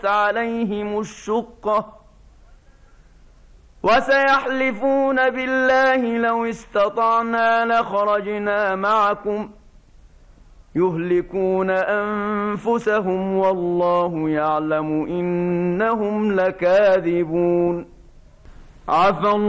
عليهم الشقة وسيحلفون بالله لو استطعنا لخرجنا معكم يهلكون أنفسهم والله يعلم إنهم لكاذبون. عفى